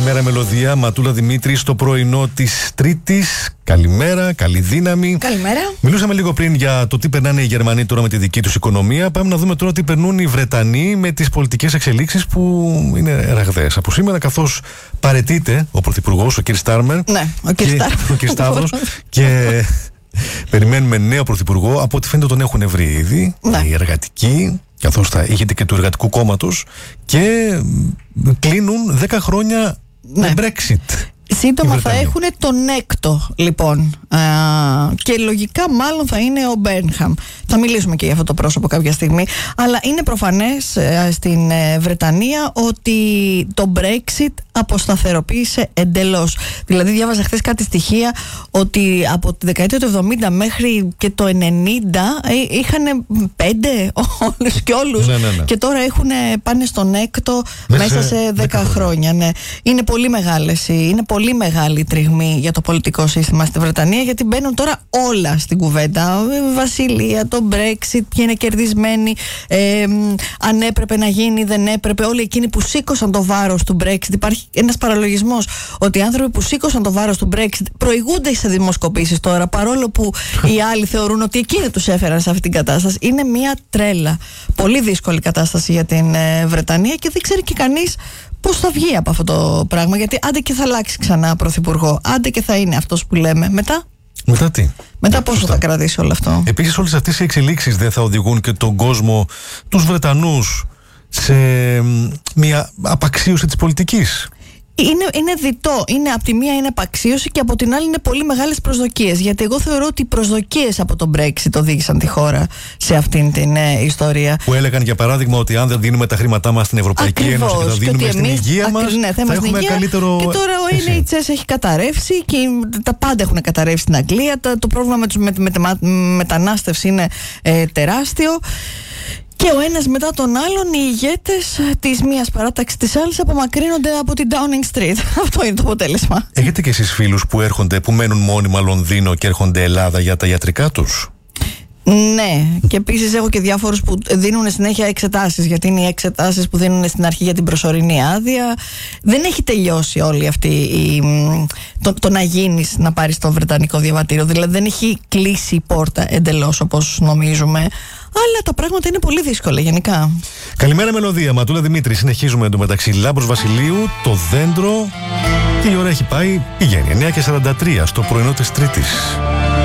Καλημέρα Μελωδία, Ματούλα Δημήτρη στο πρωινό της Τρίτης. Καλημέρα, καλή δύναμη. Καλημέρα. Μιλούσαμε λίγο πριν για το τι περνάνε οι Γερμανοί τώρα με τη δική τους οικονομία. Πάμε να δούμε τώρα τι περνούν οι Βρετανοί με τις πολιτικές εξελίξεις που είναι ραγδαίες. Από σήμερα, καθώς παραιτείται ο Πρωθυπουργός, ο κ. Στάρμερ. Ναι, ο κ. Σταύρος. Και περιμένουμε νέο Πρωθυπουργό. Από ό,τι φαίνεται τον έχουν βρει ήδη. Ναι. Οι εργατικοί, καθώς θα ηγείται και του Εργατικού Κόμματος, και κλείνουν 10 χρόνια με Brexit. Σύντομα θα έχουν τον έκτο, λοιπόν. Και λογικά μάλλον θα είναι ο Μπέρνχαμ. Θα μιλήσουμε και για αυτό το πρόσωπο κάποια στιγμή. Αλλά είναι προφανές στην Βρετανία ότι το Brexit αποσταθεροποίησε εντελώς. Δηλαδή, διάβαζα χθες κάτι στοιχεία ότι από τη δεκαετία του 70 μέχρι και το 90 είχαν 5 όλους και όλους. Ναι. Και τώρα πάνε στον έκτο μέσα σε 10 χρόνια. Ναι. Είναι πολύ μεγάλες. Είναι πολύ μεγάλη η τριγμή για το πολιτικό σύστημα στη Βρετανία, γιατί μπαίνουν τώρα όλα στην κουβέντα. Βασιλεία, το Brexit, ποιοι είναι κερδισμένοι, αν έπρεπε να γίνει, δεν έπρεπε. Όλοι εκείνοι που σήκωσαν το βάρος του Brexit. Υπάρχει ένας παραλογισμός ότι οι άνθρωποι που σήκωσαν το βάρος του Brexit προηγούνται σε δημοσκοπήσεις τώρα, παρόλο που οι άλλοι θεωρούν ότι εκείνοι τους έφεραν σε αυτή την κατάσταση. Είναι μια τρέλα. Πολύ δύσκολη κατάσταση για την Βρετανία και δεν ξέρει και κανείς πώς θα βγει από αυτό το πράγμα. Γιατί άντε και θα αλλάξει ξανά πρωθυπουργό, άντε και θα είναι αυτός που λέμε. Μετά τι? Μετά πόσο θα κρατήσει όλο αυτό? Επίσης, όλες αυτές οι εξελίξεις δεν θα οδηγούν και τον κόσμο, τους Βρετανούς, σε μια απαξίωση της πολιτικής? Είναι διτό. Από τη μία είναι απαξίωση και από την άλλη είναι πολύ μεγάλες προσδοκίες. Γιατί εγώ θεωρώ ότι οι προσδοκίες από τον Brexit οδήγησαν τη χώρα σε αυτήν την ιστορία. Που έλεγαν, για παράδειγμα, ότι αν δεν δίνουμε τα χρήματά μας στην Ευρωπαϊκή Ένωση και τα δίνουμε στην υγεία μας, θα έχουμε καλύτερο. Και τώρα ο NHS έχει καταρρεύσει και τα πάντα έχουν καταρρεύσει στην Αγγλία. Το πρόβλημα με τη μετανάστευση είναι τεράστιο. Και ο ένας μετά τον άλλον, οι ηγέτες της μίας παράταξης της άλλης απομακρύνονται από την Downing Street. Αυτό είναι το αποτέλεσμα. Έχετε και εσείς φίλους που μένουν μόνιμα Λονδίνο και έρχονται Ελλάδα για τα ιατρικά τους? Ναι, και επίσης έχω και διάφορους που δίνουν συνέχεια εξετάσεις, γιατί είναι οι εξετάσεις που δίνουν στην αρχή για την προσωρινή άδεια. Δεν έχει τελειώσει όλη αυτή το να γίνεις, να πάρεις το βρετανικό διαβατήριο. Δηλαδή δεν έχει κλείσει η πόρτα εντελώς όπως νομίζουμε. Αλλά τα πράγματα είναι πολύ δύσκολα γενικά. Καλημέρα Μελωδία, Ματούλα Δημήτρη. Συνεχίζουμε εντωμεταξύ. Λάμπρος Βασιλείου, το δέντρο. Και η ώρα έχει πάει, πηγαίνει 9:43 στο πρωινό της Τρίτης.